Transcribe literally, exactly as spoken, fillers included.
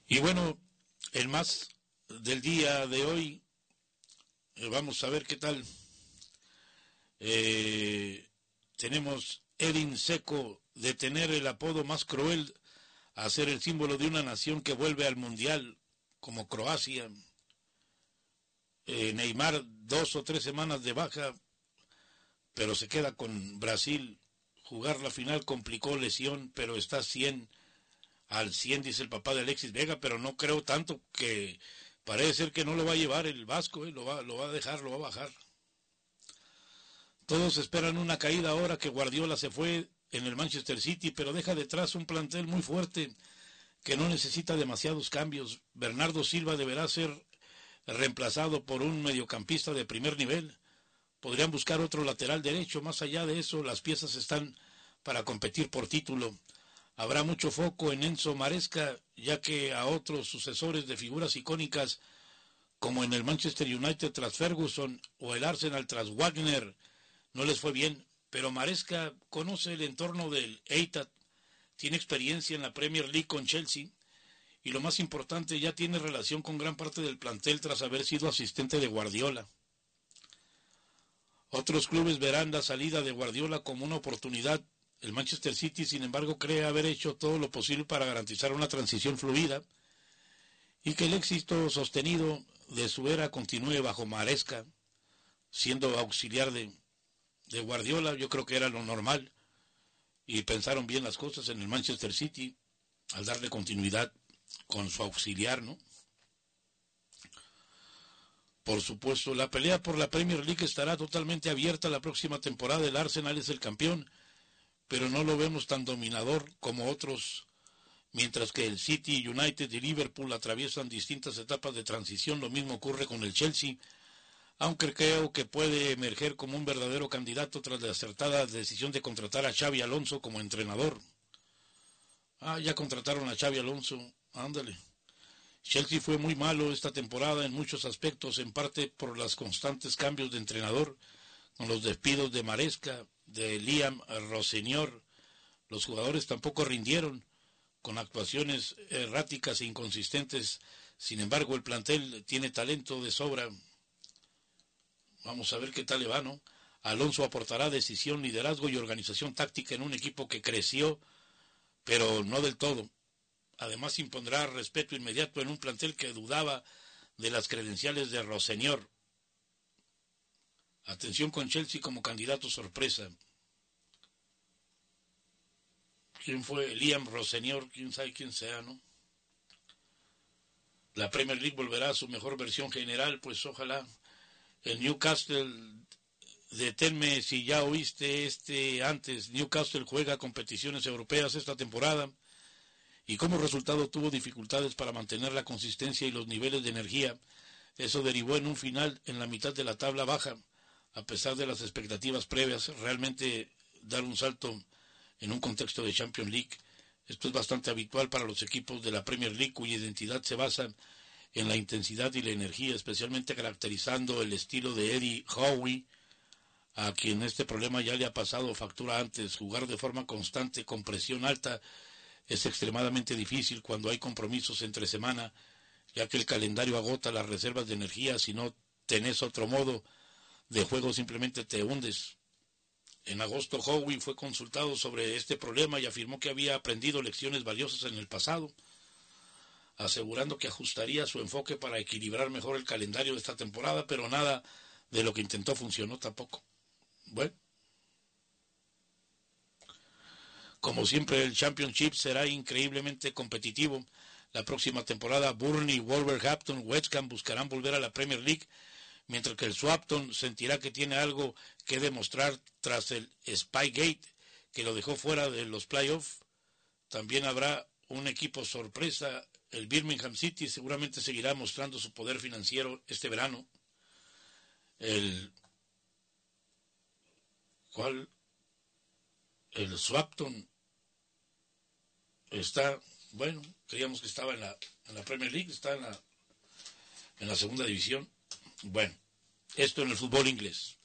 Y bueno, el más del día de hoy, eh, vamos a ver qué tal. Eh, tenemos Edin Dzeko, de tener el apodo más cruel a ser el símbolo de una nación que vuelve al Mundial, como Croacia. Eh, Neymar, dos o tres semanas de baja, pero se queda con Brasil. Jugar la final complicó lesión, pero está cien al cien, dice el papá de Alexis Vega, pero no creo tanto, que parece ser que no lo va a llevar el Vasco, eh, lo, va, lo va a dejar, lo va a bajar. Todos esperan una caída ahora que Guardiola se fue en el Manchester City, pero deja detrás un plantel muy fuerte que no necesita demasiados cambios. Bernardo Silva deberá ser reemplazado por un mediocampista de primer nivel. Podrían buscar otro lateral derecho. Más allá de eso, las piezas están para competir por título. Habrá mucho foco en Enzo Maresca, ya que a otros sucesores de figuras icónicas, como en el Manchester United tras Ferguson o el Arsenal tras Wagner, no les fue bien, pero Maresca conoce el entorno del Etihad, tiene experiencia en la Premier League con Chelsea, y lo más importante, ya tiene relación con gran parte del plantel tras haber sido asistente de Guardiola. Otros clubes verán la salida de Guardiola como una oportunidad. El Manchester City, sin embargo, cree haber hecho todo lo posible para garantizar una transición fluida y que el éxito sostenido de su era continúe bajo Maresca, siendo auxiliar de, de Guardiola. Yo creo que era lo normal, y pensaron bien las cosas en el Manchester City al darle continuidad con su auxiliar, ¿no? Por supuesto, la pelea por la Premier League estará totalmente abierta la próxima temporada. El Arsenal es el campeón, pero no lo vemos tan dominador como otros, mientras que el City, United y Liverpool atraviesan distintas etapas de transición. Lo mismo ocurre con el Chelsea, aunque creo que puede emerger como un verdadero candidato tras la acertada decisión de contratar a Xabi Alonso como entrenador. Ah, ya contrataron a Xabi Alonso, ándale. Chelsea fue muy malo esta temporada en muchos aspectos, en parte por los constantes cambios de entrenador, con los despidos de Maresca, de Liam Rossinior. Los jugadores tampoco rindieron, con actuaciones erráticas e inconsistentes. Sin embargo, el plantel tiene talento de sobra. Vamos a ver qué tal le va, ¿no? Alonso aportará decisión, liderazgo y organización táctica en un equipo que creció, pero no del todo. Además, impondrá respeto inmediato en un plantel que dudaba de las credenciales de Rossinior. Atención con Chelsea como candidato sorpresa. ¿Quién fue? Liam Rossinior, quién sabe quién sea, ¿no? La Premier League volverá a su mejor versión general, pues ojalá. El Newcastle, deténme si ya oíste este antes, Newcastle juega competiciones europeas esta temporada y como resultado tuvo dificultades para mantener la consistencia y los niveles de energía. Eso derivó en un final en la mitad de la tabla baja, a pesar de las expectativas previas. Realmente dar un salto en un contexto de Champions League, esto es bastante habitual para los equipos de la Premier League, cuya identidad se basa en la intensidad y la energía, especialmente caracterizando el estilo de Eddie Howe, a quien este problema ya le ha pasado factura antes. Jugar de forma constante con presión alta es extremadamente difícil cuando hay compromisos entre semana, ya que el calendario agota las reservas de energía. Si no tenés otro modo de juego, simplemente te hundes. En agosto, Howe fue consultado sobre este problema y afirmó que había aprendido lecciones valiosas en el pasado, asegurando que ajustaría su enfoque para equilibrar mejor el calendario de esta temporada, pero nada de lo que intentó funcionó tampoco. Bueno, como siempre, el Championship será increíblemente competitivo. La próxima temporada, Burnley, Wolverhampton, West Ham buscarán volver a la Premier League, mientras que el Southampton sentirá que tiene algo que demostrar tras el Spygate, que lo dejó fuera de los playoffs. También habrá un equipo sorpresa. El Birmingham City seguramente seguirá mostrando su poder financiero este verano. El ¿Cuál? El Southampton está, bueno, creíamos que estaba en la, en la Premier League, está en la, en la segunda división. Bueno, esto en el fútbol inglés.